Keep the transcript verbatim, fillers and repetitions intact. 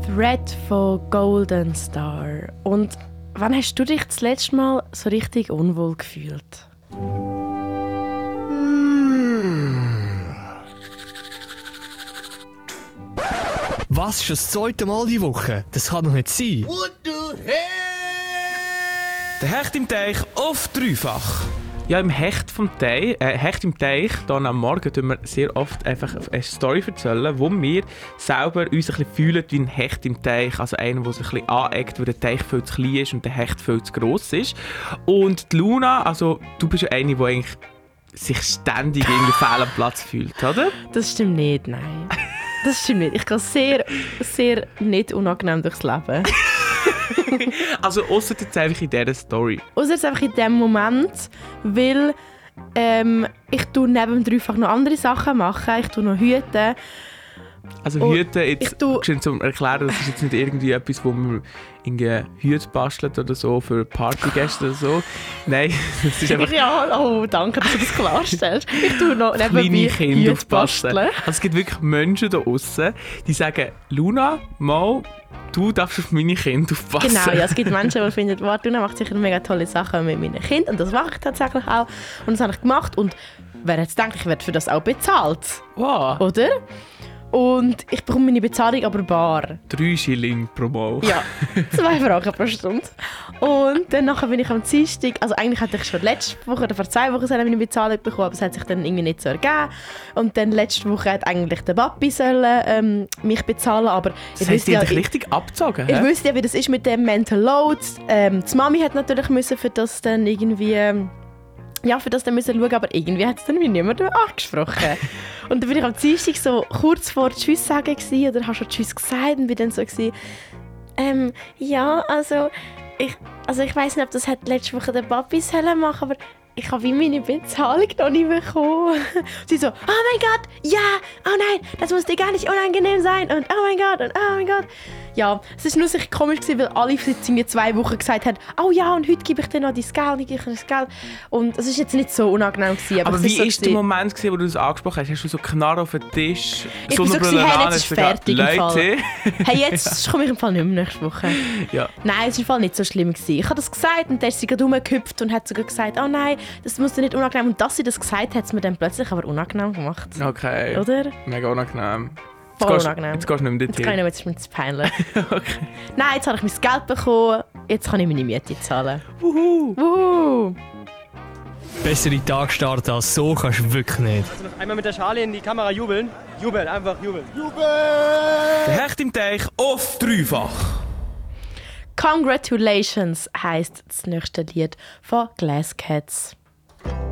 Thread von Golden Star. Und wann hast du dich das letzte Mal so richtig unwohl gefühlt? Was, schon das zweite Mal die Woche? Das kann doch nicht sein. What the hell? Der Hecht im Teich auf dreifach. Ja, im Hecht vom Teich, äh, Hecht im Teich, dann am Morgen tun wir sehr oft einfach eine Story erzählen, wo wir selber uns ein bisschen fühlen wie ein Hecht im Teich. Also einer, der sich ein bisschen aneckt, weil der Teich viel zu klein ist und der Hecht viel zu gross ist. Und die Luna, also du bist ja eine, die eigentlich sich ständig irgendwie fehl am Platz fühlt, oder? Das stimmt nicht, nein. Das stimmt nicht. Ich gehe sehr, sehr nicht unangenehm durchs Leben. Also ausser jetzt einfach in dieser Story. Ausser jetzt einfach in dem Moment, weil ähm, ich tue neben dem Dreifach noch andere Sachen machen. Ich tue noch hüten. Also Und Hüte, jetzt tu- zum Erklären, das ist jetzt nicht irgendwie etwas, wo man irgendwie Hüte bastelt oder so für Partygäste oder so. Nein, das ist einfach Ja, oh, danke, dass du das klarstellst. Ich tue noch kleine nebenbei Kinder Hüte aufpassen. basteln. Also es gibt wirklich Menschen da außen, die sagen, Luna, mal, du darfst auf meine Kinder aufpassen. Genau, ja, es gibt Menschen, die finden, wow, Luna macht sicher mega tolle Sachen mit meinen Kindern. Und das mache ich tatsächlich auch. Und das habe ich gemacht. Und wer jetzt denkt, ich werde für das auch bezahlt. Wow. Oder? Und ich bekomme meine Bezahlung aber bar. Drei Schilling pro Mal. Ja, zwei Fragen pro Stunde. Und dann nachher bin ich am Dienstag, also eigentlich hatte ich schon letzte Woche oder vor zwei Wochen meine Bezahlung bekommen, aber es hat sich dann irgendwie nicht so ergeben. Und dann letzte Woche hat eigentlich der Papi sollen, ähm, mich bezahlen, aber Das ich heisst, wüsste die ja, haben dich ich, richtig abgezogen, ich hä? wüsste ja, wie das ist mit dem Mental Load. Ähm, die Mami hat natürlich müssen für das dann irgendwie... ähm, Ja, für das dann müssen schauen, aber irgendwie hat es dann wie niemand angesprochen. Und dann war ich am Dienstag so kurz vor Tschüss sagen gewesen, oder habe schon Tschüss gesagt und bin dann so gewesen, ähm, ja, also ich, also ich weiss nicht, ob das hat letzte Woche der Papi sollen machen, aber ich habe wie meine Bezahlung noch nicht bekommen. Sie so, oh mein Gott, ja, oh nein, das muss dir gar nicht unangenehm sein und oh mein Gott und oh mein Gott. Ja, es war nur sicher komisch gewesen, weil alle seit mir zwei Wochen gesagt haben, oh ja, und heute gebe ich dir noch dein Geld, ich gebe dir das Geld. Und es war jetzt nicht so unangenehm gewesen, aber, Aber es wie ist so war der gewesen. Moment, gewesen, wo du das angesprochen hast? Hast du so Knarre auf den Tisch, Ich bin so gewesen, Sonnenbrille hey, an, jetzt hast ist du gesagt, fertig im Fall. Leute. Hey, jetzt komme ich im Fall nicht mehr nächste Woche. Ja. Nein, es war im Fall nicht so schlimm gewesen. Ich habe das gesagt und dann ist sie gerade rumgehüpft und hat sogar gesagt, oh nein, das muss dir nicht unangenehm. Und dass sie das gesagt hat, hat es mir dann plötzlich aber unangenehm gemacht. Okay. Oder? Mega unangenehm. Jetzt Voll gehst- unangenehm. Jetzt gehst du nicht mehr Jetzt kann ich dorthin. nicht mehr, jetzt ist mir zu peinlich. Okay. Nein, jetzt habe ich mein Geld bekommen, jetzt kann ich meine Miete zahlen. Wuhu. Wuhu! Bessere Tag starten als so kannst du wirklich nicht. Also noch einmal mit der Schale in die Kamera jubeln. Jubeln, einfach jubeln. Der Hecht im Teich auf dreifach. Congratulations heisst das nächste Lied von Glass Cats.